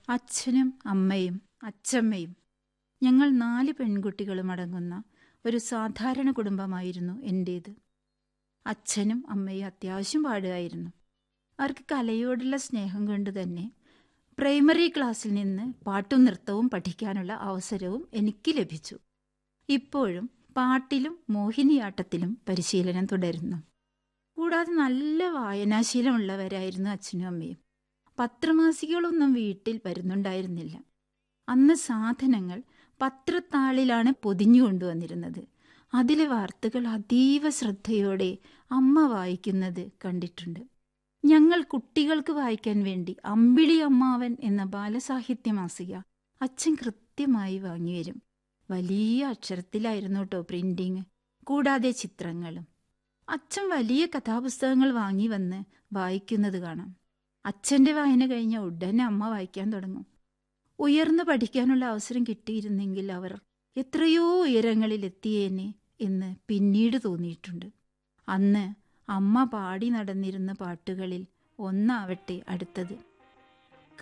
അച്ഛനും അമ്മയും അച്ചമ്മയും ഞങ്ങൾ 4 പെൺകുട്ടികളും അടങ്ങുന്ന ഒരു സാധാരണ കുടുംബമായിരുന്നു എൻ്റേത്. അച്ഛനും അമ്മയും അത്യാവശ്യം പാടുമായിരുന്നു. അവർക്ക് കലയോടുള്ള സ്നേഹം കൊണ്ട് തന്നെ പ്രൈമറി ക്ലാസ്സിൽ നിന്ന് പാട്ടും നൃത്തവും പഠിക്കാനുള്ള അവസരവും എനിക്ക് ലഭിച്ചു. ഇപ്പോഴും പാട്ടിലും മോഹിനിയാട്ടത്തിലും പരിശീലനം തുടരുന്നു. കൂടാതെ നല്ല വായനാശീലമുള്ളവരായിരുന്നു അച്ഛനും അമ്മയും. പത്രമാസികകളൊന്നും വീട്ടിൽ വരുന്നുണ്ടായിരുന്നില്ല. അന്ന് സാധനങ്ങൾ പത്രത്താളിലാണ് പൊതിഞ്ഞു കൊണ്ടുവന്നിരുന്നത്. അതിലെ വാർത്തകൾ അതീവ ശ്രദ്ധയോടെ അമ്മ വായിക്കുന്നത് കണ്ടിട്ടുണ്ട്. ഞങ്ങൾ കുട്ടികൾക്ക് വായിക്കാൻ വേണ്ടി അമ്പിളി അമ്മാവൻ എന്ന ബാലസാഹിത്യ മാസിക അച്ഛൻ കൃത്യമായി വാങ്ങിവരും. വലിയ അക്ഷരത്തിലായിരുന്നു കേട്ടോ പ്രിന്റിങ്, കൂടാതെ ചിത്രങ്ങളും. അച്ഛൻ വലിയ കഥാപുസ്തകങ്ങൾ വാങ്ങി വന്ന് വായിക്കുന്നത് കാണാം. അച്ഛൻ്റെ വായന കഴിഞ്ഞ ഉടനെ അമ്മ വായിക്കാൻ തുടങ്ങും. ഉയർന്നു പഠിക്കാനുള്ള അവസരം കിട്ടിയിരുന്നെങ്കിൽ അവർ എത്രയോ ഉയരങ്ങളിൽ എത്തിയേനെ എന്ന് പിന്നീട് തോന്നിയിട്ടുണ്ട്. അന്ന് അമ്മ പാടി നടന്നിരുന്ന പാട്ടുകളിൽ ഒന്നാവട്ടെ അടുത്തത്.